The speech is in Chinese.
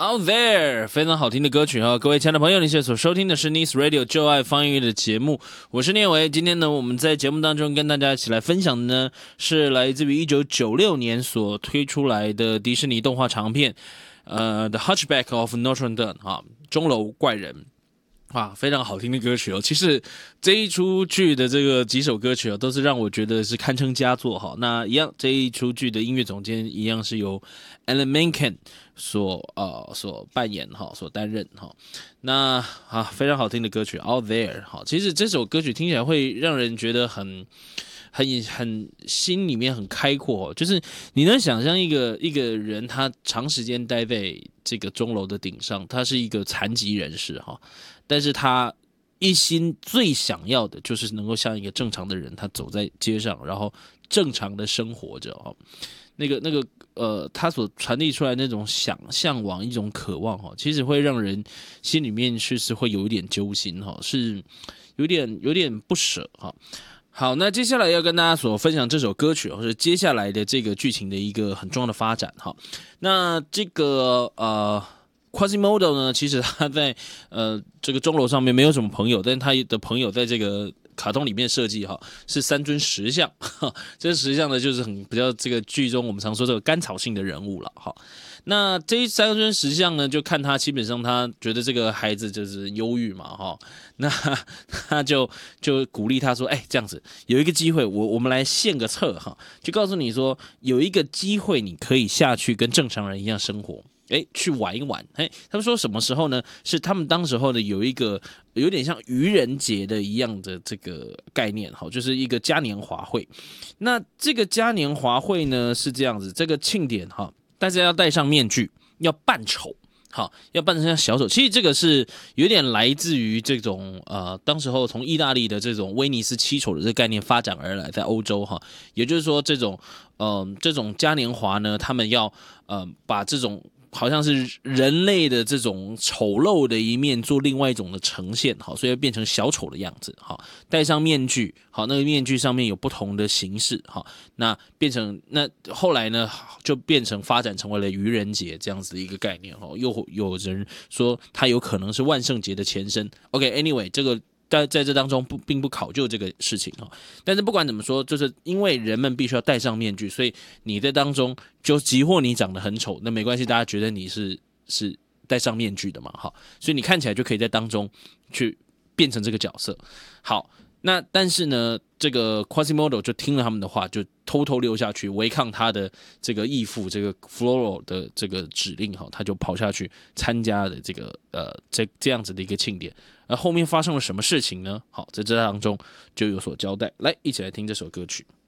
Out There， 非常好听的歌曲哈！各位亲爱的朋友，你现在所收听的是 Nice Radio 就爱放音乐的节目，我是聂维。今天呢，我们在节目当中跟大家一起来分享的呢，是来自于1996年所推出来的迪士尼动画长片，The Hunchback of Notre Dame 哈，钟楼怪人。非常好听的歌曲哦！其实这一出剧的这个几首歌曲哦，都是让我觉得是堪称佳作哈。那一样，这一出剧的音乐总监一样是由 Alan Menken 所扮演哈，所担任哈。那非常好听的歌曲 Out There 哈。其实这首歌曲听起来会让人觉得很心里面很开阔，就是你能想象一个人他长时间待在这个钟楼的顶上，他是一个残疾人士哈。但是他一心最想要的就是能够像一个正常的人，他走在街上，然后正常的生活着哈。他所传递出来那种向往一种渴望哈，其实会让人心里面是会有一点揪心哈，是有点不舍哈。好，那接下来要跟大家所分享这首歌曲，或是接下来的这个剧情的一个很重要的发展哈。那这个Quasimodo 呢，其实他在这个钟楼上面没有什么朋友，但是他的朋友在这个卡通里面设计哈是三尊石像，这石像呢就是比较这个剧中我们常说这个甘草性的人物了哈。那这三尊石像呢，就看他基本上他觉得这个孩子就是忧郁嘛哈，那他就鼓励他说，这样子有一个机会，我们来献个策哈，就告诉你说有一个机会你可以下去跟正常人一样生活。去玩一玩。他们说什么时候呢？是他们当时候的有一个有点像愚人节的一样的这个概念，就是一个嘉年华会。那这个嘉年华会呢是这样子，这个庆典大家要戴上面具，要扮丑。要扮成像小丑，其实这个是有点来自于这种当时候从意大利的这种威尼斯七丑的这个概念发展而来，在欧洲也就是说这种嘉年华呢，他们要把这种好像是人类的这种丑陋的一面做另外一种的呈现，所以要变成小丑的样子，戴上面具，那个面具上面有不同的形式，那后来呢就变成发展成为了愚人节这样子的一个概念，又有人说它有可能是万圣节的前身。OK，anyway， 这个在这当中并不考究这个事情，但是不管怎么说，就是因为人们必须要戴上面具，所以你在当中就即或你长得很丑，那没关系，大家觉得你是戴上面具的嘛，所以你看起来就可以在当中去变成这个角色。好，那但是呢，这个 Quasimodo 就听了他们的话，就偷偷溜下去违抗他的这个义父这个 Floro 的这个指令，他就跑下去参加了这个这样子的一个庆典。而后面发生了什么事情呢？好，在这当中就有所交代。来，一起来听这首歌曲。